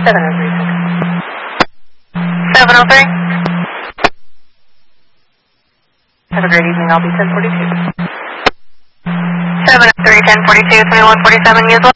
703. Have a great evening. I'll be 1042. 703, 1042, 2147, use